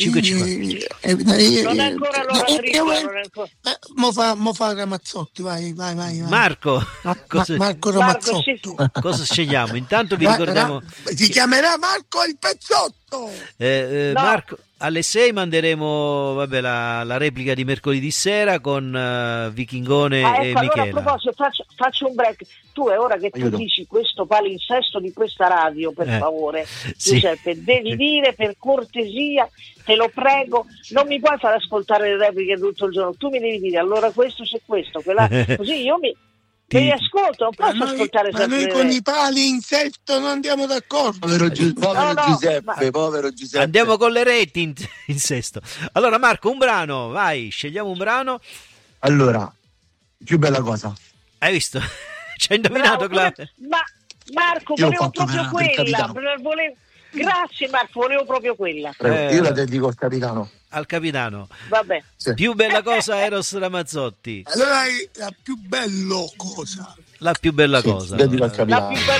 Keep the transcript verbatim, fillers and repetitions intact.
cinque e cinquanta. Non è ancora l'ora tripla, non è ancora. Mo fa, mo fa Ramazzotti, vai, vai, vai, vai. Marco, Ma- cosa, Marco Ramazzotti. Marco, sì. cosa scegliamo? Intanto vi Ra- ricordiamo, Ra- si chiamerà Marco il Pezzotto. eh, eh, No. Marco, alle sei manderemo vabbè, la, la replica di mercoledì sera con eh, Vichingone Ah, e ecco, allora a Michela. proposito, faccio, faccio un break. Tu è ora che tu Aiuto. dici questo palinsesto di questa radio, per Eh, favore, sì. Giuseppe, devi dire per cortesia, te lo prego, non mi puoi far ascoltare le repliche tutto il giorno, tu mi devi dire allora questo c'è questo, quella, così io mi, Ti- me li ascolto, non Ma posso noi, ascoltare ma sempre noi le con i repliche. pali insetto non andiamo d'accordo. Povero, Giu- povero No, no, Giuseppe, ma- povero Giuseppe. Andiamo con le reti in, in sesto. Allora Marco, un brano, vai, scegliamo un brano. Allora, più bella cosa. Hai visto? Ci hai indovinato, Bravo, Claudia? ma Marco, Io ho volevo fatto proprio per- per quella, capitano. volevo- grazie Marco, volevo proprio quella, Prego, Eh. Io la dedico al capitano. Al capitano. vabbè. Sì. Più bella cosa Eros Ramazzotti. Allora è la più bella cosa. La più bella Sì, cosa. dedico al La capitano. più bella